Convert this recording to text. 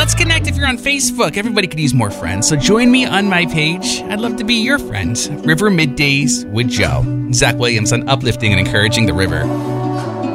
let's connect if you're on Facebook. Everybody could use more friends, so join me on my page. I'd love to be your friend. River Middays with Joe. Zach Williams on uplifting and encouraging the river.